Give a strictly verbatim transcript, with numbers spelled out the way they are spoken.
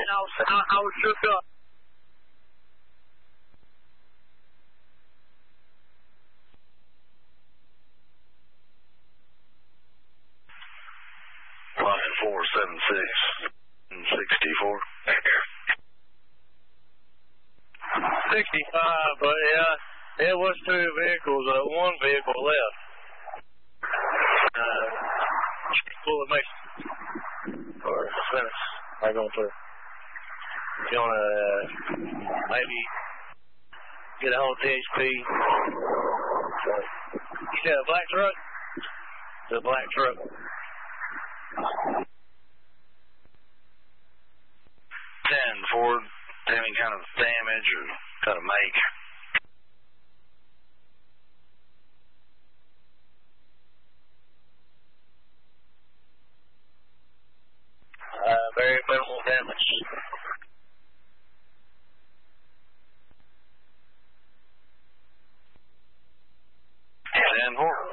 I was, I, I was shook up. Line four seven six sixty-four. sixty-five, but yeah, it was two vehicles. Uh, one vehicle left. Uh, pull the mix or finish. I going through. You wanna uh, maybe get a hold of T H P? So, you said a black truck? It's a black truck. ten Ford, any kind of damage or kind of make? Uh, very minimal damage. ten Ford.